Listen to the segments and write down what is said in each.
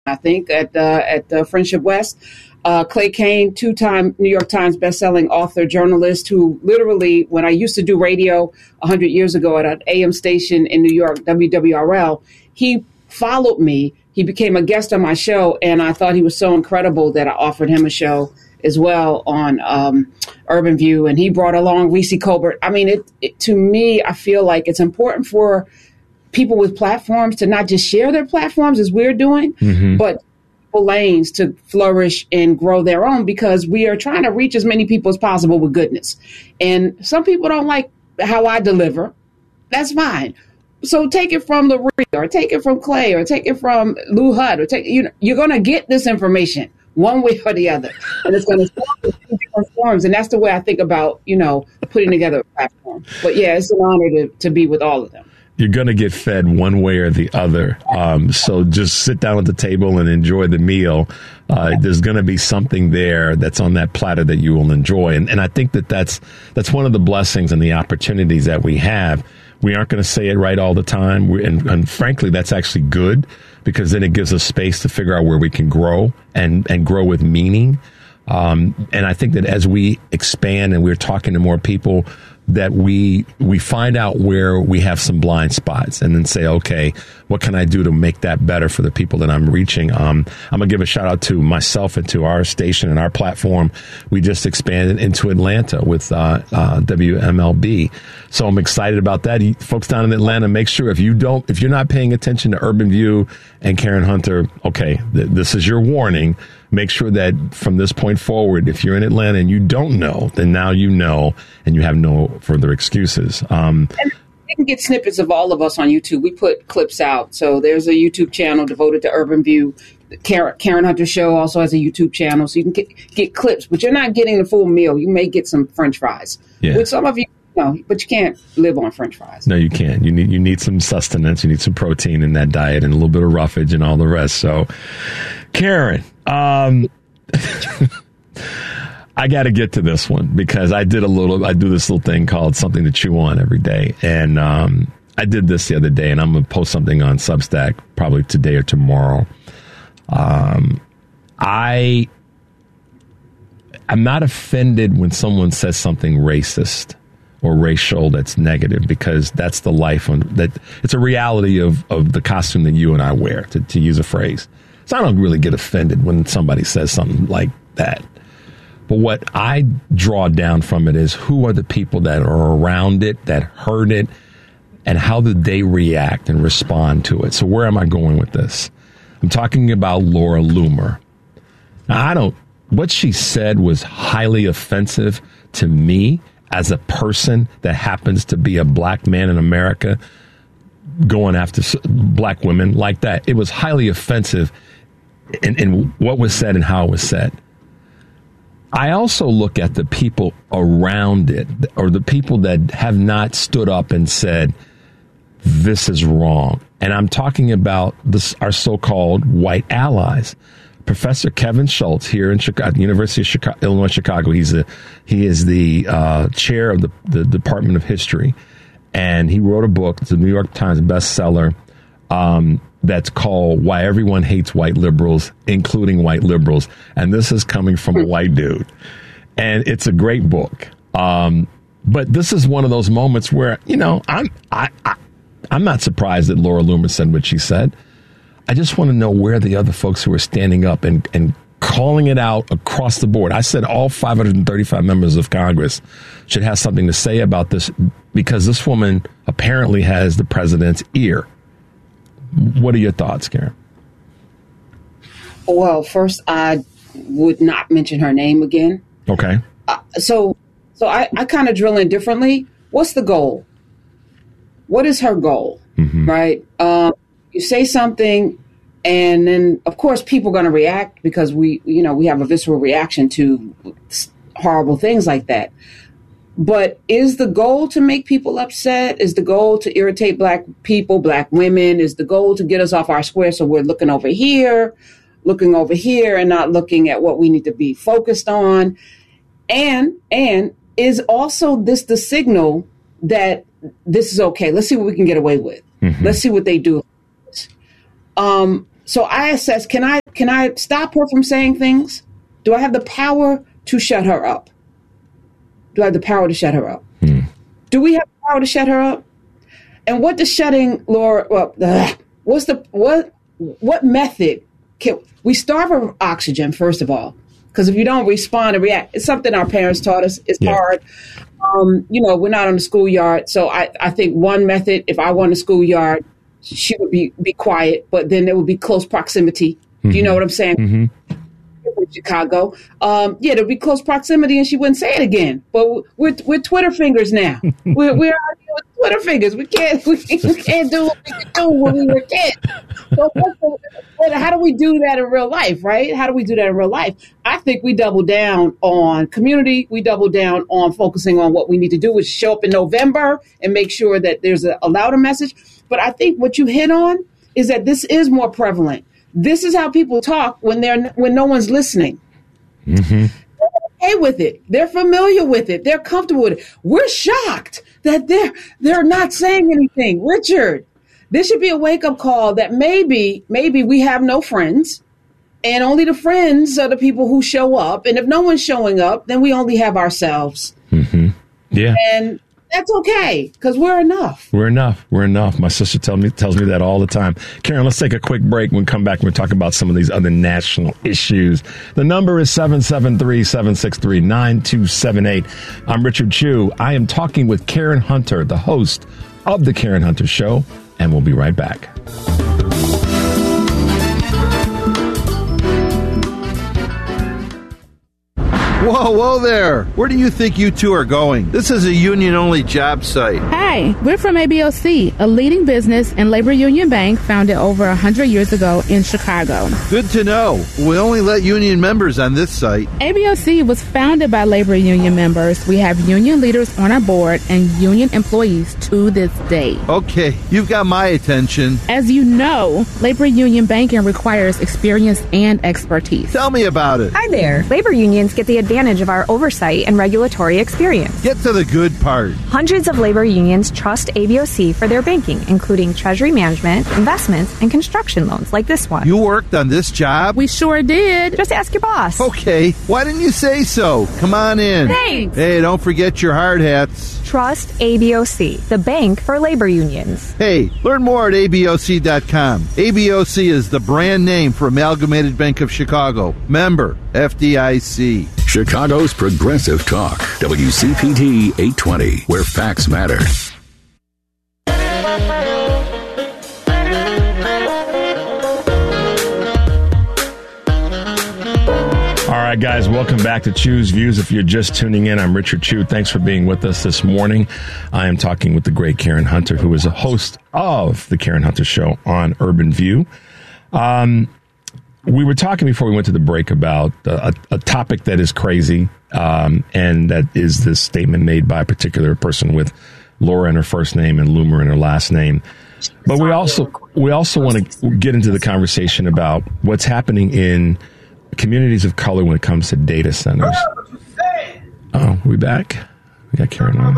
I think, at Friendship West. Clay Kane, 2-time New York Times bestselling author, journalist, who literally, when I used to do radio 100 years ago at an AM station in New York, WWRL, he followed me. He became a guest on my show, and I thought he was so incredible that I offered him a show as well on Urban View, and he brought along Reese Colbert. I mean, to me, I feel like it's important for people with platforms to not just share their platforms as we're doing, but lanes to flourish and grow their own, because we are trying to reach as many people as possible with goodness. And some people don't like how I deliver. That's fine. So take it from Loree, or take it from Clay, or take it from Lou Hudd, or you're going to get this information one way or the other, and it's going to form in different forms. And that's the way I think about, putting together a platform. But yeah, it's an honor to be with all of them. You're going to get fed one way or the other. So just sit down at the table and enjoy the meal. There's going to be something there that's on that platter that you will enjoy. And I think that's one of the blessings and the opportunities that we have. We aren't going to say it right all the time. And frankly, that's actually good, because then it gives us space to figure out where we can grow and grow with meaning. And I think that as we expand and we're talking to more people, that we find out where we have some blind spots, and then say, okay, what can I do to make that better for the people that I'm reaching? I'm going to give a shout out to myself and to our station and our platform. We just expanded into Atlanta with WMLB. So I'm excited about that. Folks down in Atlanta, make sure if you're not paying attention to Urban View and Karen Hunter, okay, this is your warning. Make sure that from this point forward, if you're in Atlanta and you don't know, then now you know, and you have no further excuses. And you can get snippets of all of us on YouTube. We put clips out. So there's a YouTube channel devoted to Urban View. The Karen Hunter Show also has a YouTube channel. So you can get clips, but you're not getting the full meal. You may get some French fries, which some of you know, but you can't live on French fries. No, you can't. You need some sustenance. You need some protein in that diet and a little bit of roughage and all the rest. So, Karen, I got to get to this one, because I do this little thing called Something to Chew On every day. And I did this the other day, and I'm going to post something on Substack probably today or tomorrow. I'm not offended when someone says something racist or racial that's negative, because that's the life that it's a reality of the costume that you and I wear, to use a phrase. So I don't really get offended when somebody says something like that. But what I draw down from it is, who are the people that are around it, that heard it, and how did they react and respond to it? So where am I going with this? I'm talking about Laura Loomer. Now, what she said was highly offensive to me as a person that happens to be a black man in America, going after black women like that. It was highly offensive in what was said and how it was said. I also look at the people around it, or the people that have not stood up and said, this is wrong. And I'm talking about our so-called white allies. Professor Kevin Schultz here in Chicago, University of Chicago, Illinois, Chicago. He is the chair of the Department of History, and he wrote a book. It's a New York Times bestseller. That's called Why Everyone Hates White Liberals, Including White Liberals. And this is coming from a white dude. And it's a great book. But this is one of those moments where, I'm not surprised that Laura Loomer said what she said. I just want to know where the other folks who are standing up and calling it out across the board. I said all 535 members of Congress should have something to say about this, because this woman apparently has the president's ear. What are your thoughts, Karen? Well, first, I would not mention her name again. Okay. So I kind of drill in differently. What's the goal? What is her goal? Mm-hmm. Right? You say something, and then, of course, people are going to react, because we have a visceral reaction to horrible things like that. But is the goal to make people upset? Is the goal to irritate black people, black women? Is the goal to get us off our square so we're looking over here, and not looking at what we need to be focused on? And is also this the signal that this is okay? Let's see what we can get away with. Mm-hmm. Let's see what they do. So I assess, can I stop her from saying things? Do I have the power to shut her up? Do I have the power to shut her up? Do we have the power to shut her up? And what does shutting Laura, what method can we starve her oxygen, first of all? Because if you don't respond and react, it's something our parents taught us. It's hard. We're not on the schoolyard. So I think one method, if I were on the schoolyard, she would be quiet, but then there would be close proximity. Do you know what I'm saying? Mm-hmm. Chicago. There'd be close proximity and she wouldn't say it again. But we're Twitter fingers now. we're out here with Twitter fingers. We can't do what we could do when we were kids. So how do we do that in real life, right? How do we do that in real life? I think we double down on community. We double down on focusing on what we need to do, is show up in November and make sure that there's a louder message. But I think what you hit on is that this is more prevalent. This is how people talk when no one's listening. Mm-hmm. They're okay with it. They're familiar with it. They're comfortable with it. We're shocked that they're not saying anything. Richard, this should be a wake-up call that maybe we have no friends, and only the friends are the people who show up. And if no one's showing up, then we only have ourselves. Mm-hmm. Yeah. And that's okay, because we're enough. We're enough. We're enough. My sister tells me that all the time. Karen, let's take a quick break. When we come back, we'll talk about some of these other national issues. The number is 773-763-9278. I'm Richard Chu. I am talking with Karen Hunter, the host of The Karen Hunter Show, and we'll be right back. Whoa there. Where do you think you two are going? This is a union-only job site. Hi, we're from ABOC, a leading business and labor union bank founded over 100 years ago in Chicago. Good to know. We only let union members on this site. ABOC was founded by labor union members. We have union leaders on our board and union employees to this day. Okay, you've got my attention. As you know, labor union banking requires experience and expertise. Tell me about it. Hi there. Labor unions get the advantage of our oversight and regulatory experience. Get to the good part. Hundreds of labor unions trust ABOC for their banking, including treasury management, investments, and construction loans like this one. You worked on this job? We sure did. Just ask your boss. Okay, why didn't you say so? Come on in. Thanks. Hey, don't forget your hard hats. Trust ABOC, the bank for labor unions. Hey, learn more at ABOC.com. ABOC is the brand name for Amalgamated Bank of Chicago. Member, FDIC. Chicago's Progressive Talk, WCPT 820, where facts matter. All right, guys, welcome back to Chu's Views. If you're just tuning in, I'm Richard Chu. Thanks for being with us this morning. I am talking with the great Karen Hunter, who is a host of The Karen Hunter Show on Urban View. We were talking before we went to the break about a topic that is crazy, and that is this statement made by a particular person with Laura in her first name and Loomer in her last name. But we also want to get into the conversation about what's happening in communities of color when it comes to data centers. Oh, we back? We got Karen on.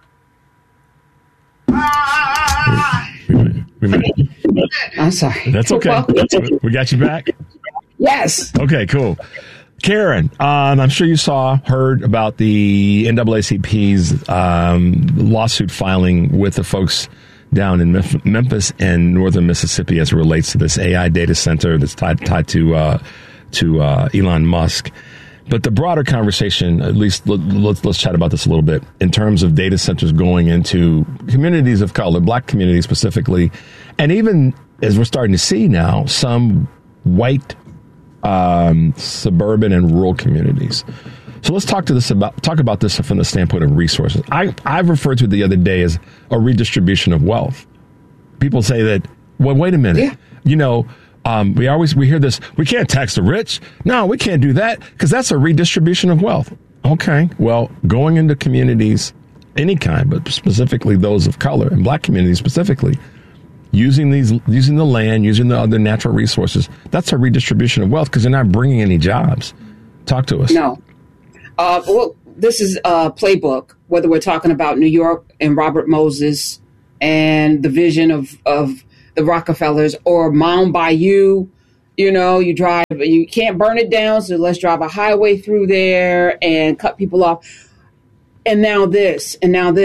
I'm sorry. That's okay. We got you back? Yes. Okay, cool. Karen, I'm sure you heard about the NAACP's lawsuit filing with the folks down in Memphis and northern Mississippi as it relates to this AI data center that's tied to Elon Musk. But the broader conversation, at least let's chat about this a little bit, in terms of data centers going into communities of color, black communities specifically, and even, as we're starting to see now, some white suburban and rural communities. So let's talk about this from the standpoint of resources. I've referred to it the other day as a redistribution of wealth. People say that, well, wait a minute, we hear this, we can't tax the rich. No, we can't do that because that's a redistribution of wealth. Okay, well, going into communities, any kind, but specifically those of color and black communities specifically, using the land, using the other natural resources, that's a redistribution of wealth because they're not bringing any jobs. Talk to us. No. Well, this is a playbook, whether we're talking about New York and Robert Moses and the vision of the Rockefellers, or Mound Bayou, You know, you can't burn it down, so let's drive a highway through there and cut people off. And now this.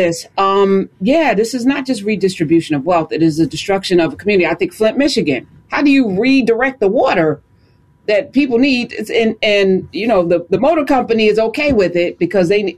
This is not just redistribution of wealth. It is the destruction of a community. I think Flint, Michigan. How do you redirect the water that people need? And the motor company is okay with it because they,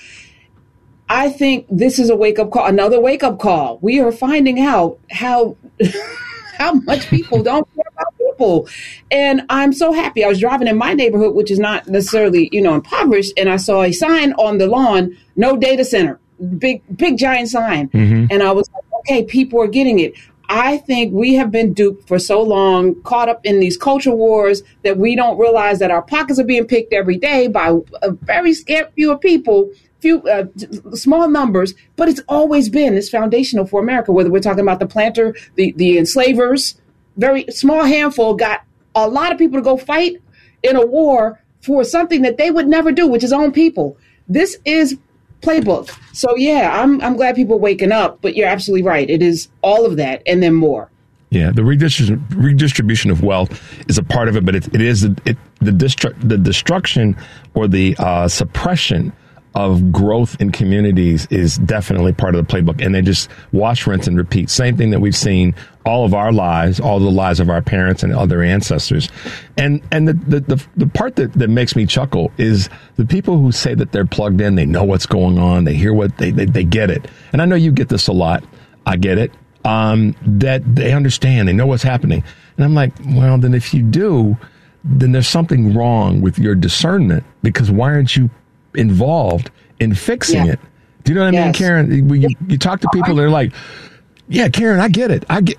I think this is a wake-up call, another wake-up call. We are finding out how much people don't care about people. And I'm so happy. I was driving in my neighborhood, which is not necessarily, impoverished, and I saw a sign on the lawn, no data center, big giant sign. Mm-hmm. And I was like, okay, people are getting it. I think we have been duped for so long, caught up in these culture wars, that we don't realize that our pockets are being picked every day by a very scarce few of people, small numbers, but it's always been this foundational for America, whether we're talking about the planter, the enslavers, very small handful got a lot of people to go fight in a war for something that they would never do, which is own people. This is playbook. So yeah, I'm glad people are waking up, but you're absolutely right. It is all of that and then more. Yeah, the redistribution of wealth is a part of it, but it is the destruction or the suppression of growth in communities is definitely part of the playbook. And they just wash, rinse, and repeat. Same thing that we've seen all of our lives, all the lives of our parents and other ancestors. And the part that makes me chuckle is the people who say that they're plugged in, they know what's going on, they hear what they get it. And I know you get this a lot. I get it. That they understand, they know what's happening. And I'm like, well, then if you do, then there's something wrong with your discernment, because why aren't you involved in fixing it? Do you know what I mean, Karen? You talk to people, they're like, yeah, Karen, I get it.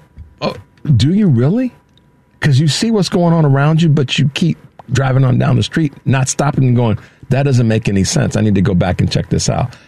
Do you really? Because you see what's going on around you, but you keep driving on down the street, not stopping and going, that doesn't make any sense. I need to go back and check this out.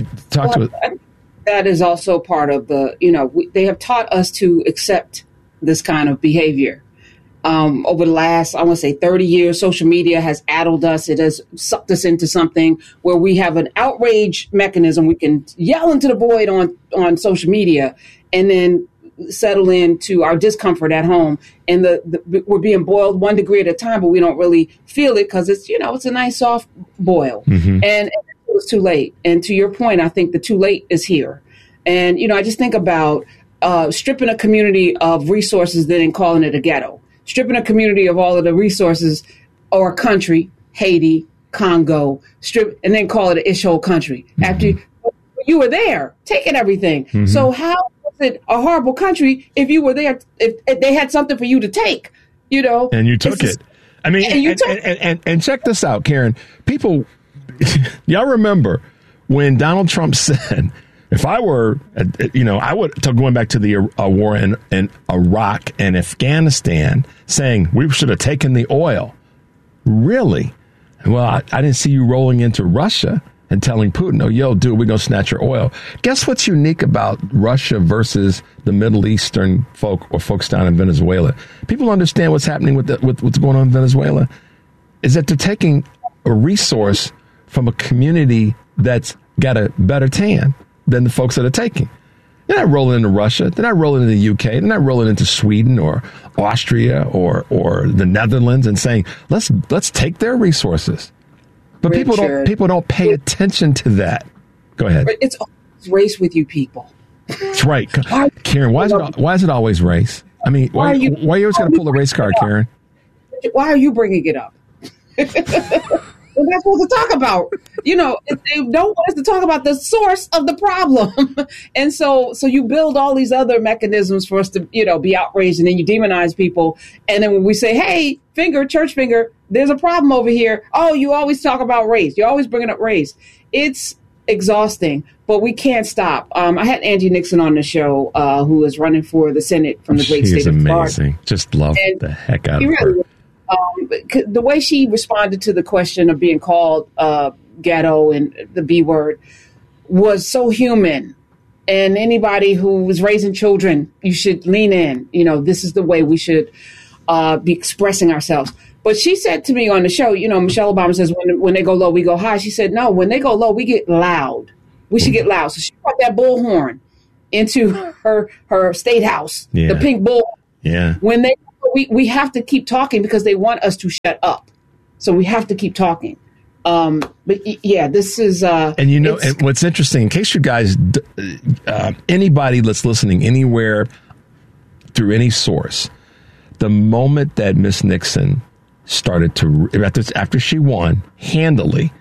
That is also part of the, they have taught us to accept this kind of behavior. Over the last, I want to say 30 years, social media has addled us. It has sucked us into something where we have an outrage mechanism. We can yell into the void on social media and then settle into our discomfort at home. And we're being boiled 1 degree at a time, but we don't really feel it because it's, it's a nice soft boil. Mm-hmm. And it's too late. And to your point, I think the too late is here. And, I just think about stripping a community of resources, then calling it a ghetto. Stripping a community of all of the resources, or a country, Haiti, Congo, and then call it an ish whole country. Mm-hmm. After you were there, taking everything. Mm-hmm. So how was it a horrible country if you were there, if they had something for you to take, And you took it. I mean, and check this out, Karen. People, y'all remember when Donald Trump said, if I were, I would, going back to the war in Iraq and Afghanistan, saying we should have taken the oil. Really? Well, I didn't see you rolling into Russia and telling Putin, dude, we're going to snatch your oil. Guess what's unique about Russia versus the Middle Eastern folk or folks down in Venezuela? People understand what's happening with what's going on in Venezuela is that they're taking a resource from a community that's got a better tan than the folks that are taking. They're not rolling into Russia. They're not rolling into the UK. They're not rolling into Sweden or Austria or the Netherlands and saying, let's take their resources. But people don't pay attention to that. Go ahead. It's always race with you people. That's right. Karen, why is it always race? I mean, why are you always going to pull the race card, Karen? Why are you bringing it up? We're not supposed to talk about, they don't want us to talk about the source of the problem. And so you build all these other mechanisms for us to, be outraged, and then you demonize people. And then when we say, hey, church finger, there's a problem over here. Oh, you always talk about race. You're always bringing up race. It's exhausting, but we can't stop. I had Angie Nixon on the show, who is running for the Senate from the great state of Florida. She's amazing. Just love the heck out of her. The way she responded to the question of being called ghetto and the B word was so human. And anybody who was raising children, you should lean in. This is the way we should be expressing ourselves. But she said to me on the show, Michelle Obama says, when they go low, we go high. She said, no, when they go low, we get loud. We should get loud. So she brought that bullhorn into her state house, the pink bull. Yeah. When they we have to keep talking because they want us to shut up. So we have to keep talking. But yeah, this is. And you know, and what's interesting, in case you guys, anybody that's listening anywhere through any source, the moment that Miss Nixon started to, after she won handily,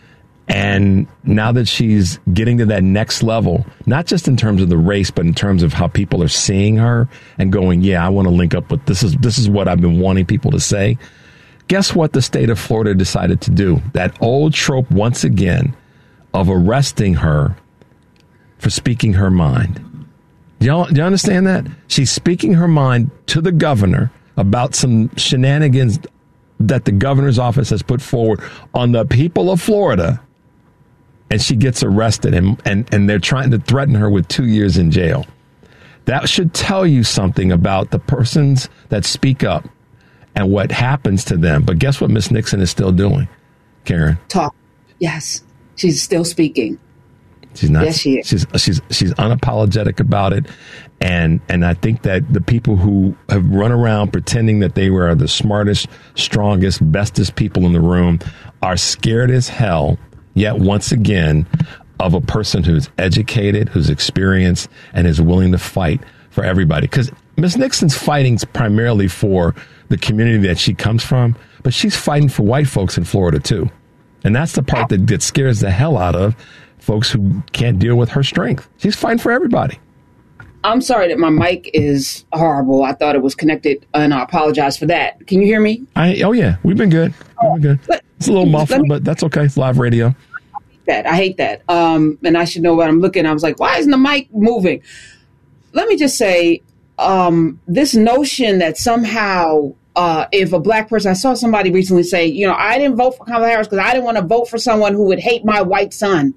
and now that she's getting to that next level, not just in terms of the race, but in terms of how people are seeing her and going, yeah, I want to link up with this is what I've been wanting people to say. Guess what the state of Florida decided to do? That old trope once again of arresting her for speaking her mind. Do you understand that? She's speaking her mind to the governor about some shenanigans that the governor's office has put forward on the people of Florida. And she gets arrested and they're trying to threaten her with 2 years in jail. That should tell you something about the persons that speak up and what happens to them. But guess what Miss Nixon is still doing, Karen? Talk. Yes. She's still speaking. She's not. Yes, she is. She's unapologetic about it. And I think that the people who have run around pretending that they were the smartest, strongest, bestest people in the room are scared as hell. Yet once again, of a person who's educated, who's experienced, and is willing to fight for everybody. Because Miss Nixon's fighting primarily for the community that she comes from, but she's fighting for white folks in Florida too. And that's the part that scares the hell out of folks who can't deal with her strength. She's fighting for everybody. I'm sorry that my mic is horrible. I thought it was connected, and I apologize for that. Can you hear me? Oh yeah, we've been good. It's a little muffled, but that's okay. It's live radio. I hate that. And I should know what I'm looking. I was like, why isn't the mic moving? Let me just say, this notion that somehow if a black person, I saw somebody recently say, I didn't vote for Kamala Harris because I didn't want to vote for someone who would hate my white son.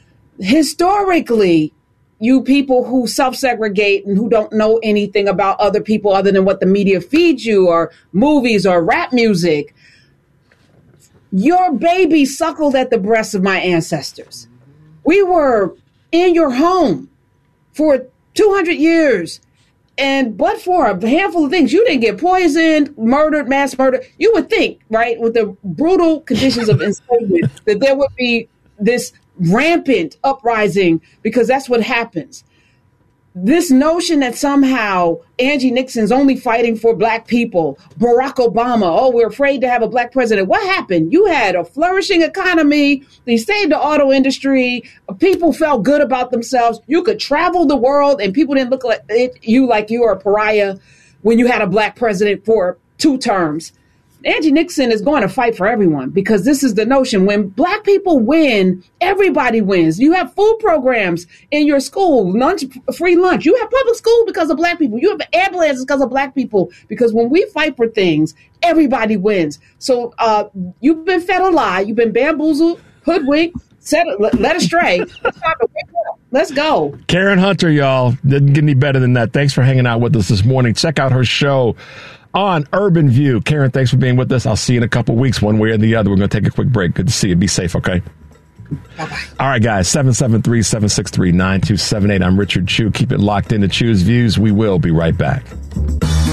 Historically, you people who self-segregate and who don't know anything about other people other than what the media feeds you or movies or rap music, your baby suckled at the breasts of my ancestors. We were in your home for 200 years. But for a handful of things, you didn't get poisoned, murdered, mass murder. You would think, right, with the brutal conditions of enslavement, that there would be this rampant uprising because that's what happens. This notion that somehow Angie Nixon's only fighting for black people, Barack Obama, we're afraid to have a black president. What happened? You had a flourishing economy. They saved the auto industry. People felt good about themselves. You could travel the world and people didn't look at you like you were a pariah when you had a black president for 2 terms. Angie Nixon is going to fight for everyone because this is the notion. When black people win, everybody wins. You have food programs in your school, free lunch. You have public school because of black people. You have ambulances because of black people. Because when we fight for things, everybody wins. So you've been fed a lie. You've been bamboozled, hoodwinked, led astray. It's time to wake up. Let's go. Karen Hunter, y'all. Didn't get any better than that. Thanks for hanging out with us this morning. Check out her show on Urban View. Karen, thanks for being with us. I'll see you in a couple weeks, one way or the other. We're going to take a quick break. Good to see you. Be safe, okay? Bye-bye. All right, guys, 773-763-9278. I'm Richard Chew. Keep it locked in to Chew's Views. We will be right back.